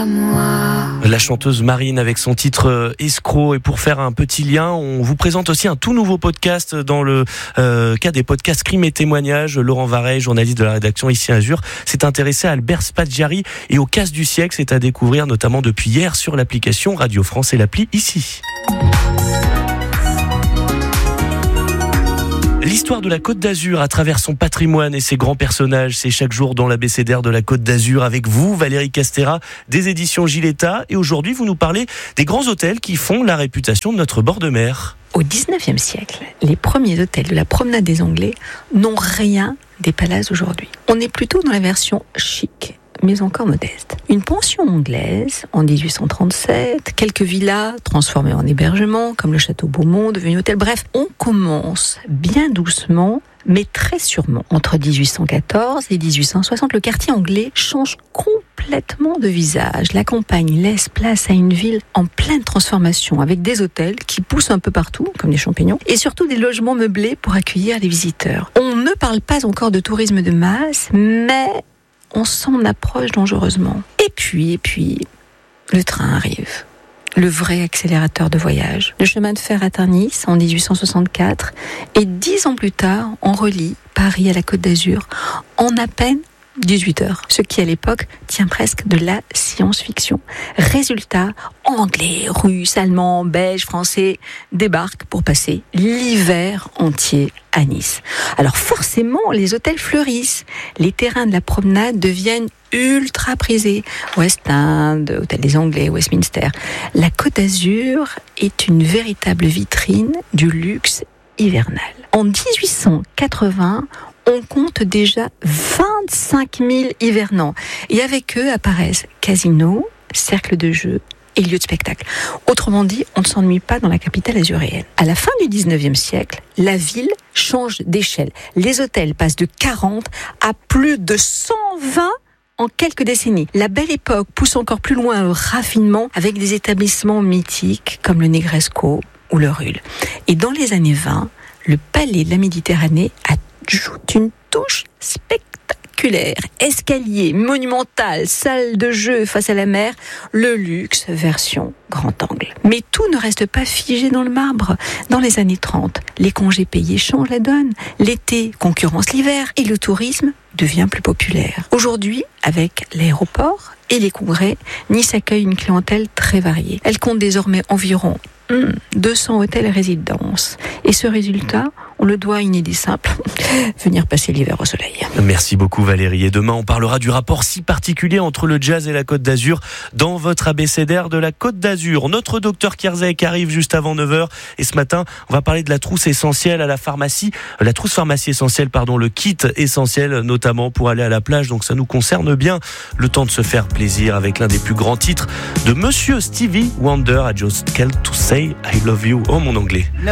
à moi. La chanteuse Marine avec son titre Escroc. Et pour faire un petit lien, on vous présente aussi un tout nouveau podcast dans le cas des podcasts Crimes et témoignages. Laurent Vareille, journaliste de la rédaction ici à Azur, s'est intéressé à Albert Spaggiari et au casse du siècle. C'est à découvrir notamment depuis hier sur l'application Radio France et l'appli ici. L'histoire de la Côte d'Azur à travers son patrimoine et ses grands personnages, c'est chaque jour dans l'abécédaire de la Côte d'Azur avec vous, Valérie Castera, des éditions Giletta. Et aujourd'hui, vous nous parlez des grands hôtels qui font la réputation de notre bord de mer. Au XIXe siècle, les premiers hôtels de la promenade des Anglais n'ont rien des palaces d'aujourd'hui. On est plutôt dans la version chic, mais encore modeste. Une pension anglaise en 1837, quelques villas transformées en hébergement, comme le château Beaumont, devenu hôtel. Bref, on commence bien doucement, mais très sûrement. Entre 1814 et 1860, le quartier anglais change complètement de visage. La campagne laisse place à une ville en pleine transformation, avec des hôtels qui poussent un peu partout, comme des champignons, et surtout des logements meublés pour accueillir les visiteurs. On ne parle pas encore de tourisme de masse, mais on s'en approche dangereusement. Et puis, le train arrive. Le vrai accélérateur de voyage. Le chemin de fer atteint Nice en 1864 et 10 ans plus tard, on relie Paris à la Côte d'Azur en à peine 18 heures, ce qui à l'époque tient presque de la science-fiction. Résultat, anglais, russes, allemands, belges, français débarquent pour passer l'hiver entier à Nice. Alors forcément, les hôtels fleurissent. Les terrains de la promenade deviennent ultra prisés. West End, Hôtel des Anglais, Westminster. La Côte d'Azur est une véritable vitrine du luxe hivernal. En 1880, on compte déjà 25 000 hivernants. Et avec eux apparaissent casinos, cercles de jeux et lieux de spectacle. Autrement dit, on ne s'ennuie pas dans la capitale azuréenne. À la fin du 19e siècle, la ville change d'échelle. Les hôtels passent de 40 à plus de 120 en quelques décennies. La belle époque pousse encore plus loin au raffinement avec des établissements mythiques comme le Negresco ou le Ruhl. Et dans les années 20, le Palais de la Méditerranée ajoute une touche spectaculaire. Escalier monumental, salle de jeu face à la mer, le luxe version grand angle. Mais tout ne reste pas figé dans le marbre. Dans les années 30, les congés payés changent la donne. L'été concurrence l'hiver et le tourisme devient plus populaire. Aujourd'hui, avec l'aéroport et les congrès, Nice accueille une clientèle très variée. Elle compte désormais environ 200 hôtels et résidences. Et ce résultat, on le doit à une idée simple, venir passer l'hiver au soleil. Merci beaucoup Valérie. Et demain, on parlera du rapport si particulier entre le jazz et la Côte d'Azur dans votre abécédaire de la Côte d'Azur. Notre docteur Kierzek arrive juste avant 9h. Et ce matin, on va parler de la trousse essentielle à la pharmacie. La trousse pharmacie essentielle, le kit essentiel, notamment pour aller à la plage. Donc ça nous concerne bien. Le temps de se faire plaisir avec l'un des plus grands titres de Monsieur Stevie Wonder, I Just Called to Say I Love You. Oh mon anglais.